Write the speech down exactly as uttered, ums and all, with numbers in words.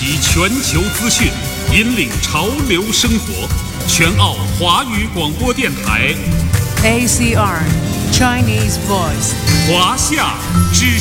习全球资讯，引领潮流生活。全澳华语广播电台 A C R Chinese Voice 华夏之